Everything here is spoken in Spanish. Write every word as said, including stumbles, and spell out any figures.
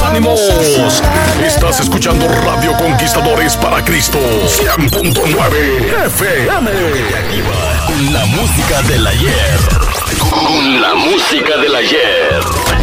¡Ánimos! Estás escuchando Radio Conquistadores para Cristo. cien punto nueve F M. Con la música del ayer. Con la música del ayer.